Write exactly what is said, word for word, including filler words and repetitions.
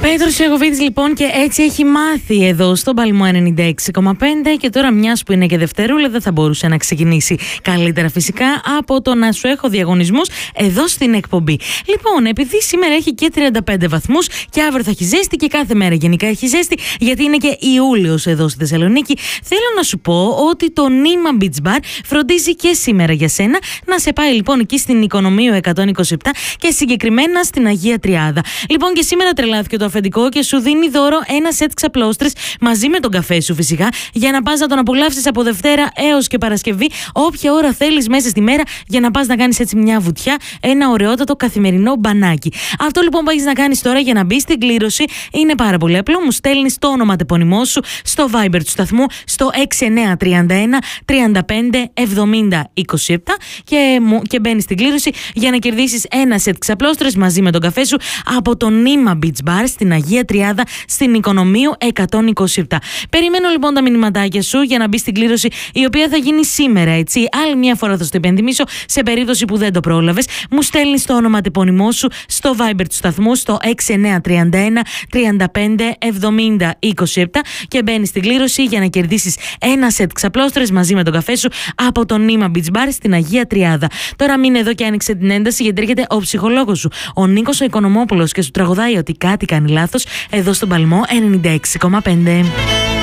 Πέτρος Ιωκοβίτης λοιπόν, και έτσι έχει μάθει εδώ στον Παλμό ενενήντα έξι κόμμα πέντε, και τώρα μιας που είναι και Δευτέρουλα δεν θα μπορούσε να ξεκινήσει καλύτερα φυσικά από το να σου έχω διαγωνισμούς εδώ στην εκπομπή. Λοιπόν, επειδή σήμερα έχει και τριάντα πέντε βαθμούς και αύριο θα έχει ζέστη και κάθε μέρα γενικά έχει ζέστη, γιατί είναι και Ιούλιος εδώ στη Θεσσαλονίκη, θέλω να σου πω ότι το Νίμα Beach Bar φροντίζει και σήμερα για σένα να σε πάει λοιπόν εκεί στην Οικονομίου εκατόν είκοσι επτά και συγκεκριμένα στην Αγία Τριάδα. Λοιπόν, και σήμερα τρελάθηκε το αφεντικό και σου δίνει δώρο ένα σετ ξαπλώστρες μαζί με τον καφέ σου φυσικά, για να πας να τον απολαύσεις από Δευτέρα έως και Παρασκευή, όποια ώρα θέλεις μέσα στη μέρα, για να πας να κάνεις έτσι μια βουτιά, ένα ωραιότατο καθημερινό μπανάκι. Αυτό λοιπόν που έχεις να κάνεις τώρα για να μπει στην κλήρωση είναι πάρα πολύ απλό. Μου στέλνεις το όνομα τεπώνυμό σου στο Viber του σταθμού στο έξι εννιά τρία ένα τριάντα πέντε εβδομήντα είκοσι επτά και, και μπαίνεις στην κλήρωση για να κερδίσεις ένα σετ ξαπλώστρες μαζί με τον καφέ σου από το Νίμα Beach Bar στην Αγία Τριάδα στην Οικονομίου εκατόν είκοσι επτά. Περιμένω λοιπόν τα μηνυματάκια σου για να μπει στην κλήρωση, η οποία θα γίνει σήμερα, έτσι. Άλλη μια φορά θα στο υπενθυμίσω, σε περίπτωση που δεν το πρόλαβες. Μου στέλνεις το όνομα τεπώνυμό σου στο Viber του σταθμού στο έξι εννιά τρία ένα τριάντα πέντε εβδομήντα είκοσι επτά και μπαίνεις στην κλήρωση για να κερδίσεις ένα σετ ξαπλώστρες μαζί με τον καφέ σου από το Νίμα Beach Bar στην Αγία Τριάδα. Τώρα μείνε εδώ και άνοιξε την ένταση, γιατί έρχεται ο ψυχολόγος σου, ο Νίκος ο Οικονομόπουλος, και σου τραγουδάει ότι κάτι κάνει λάθος εδώ στον Παλμό ενενήντα έξι κόμμα πέντε.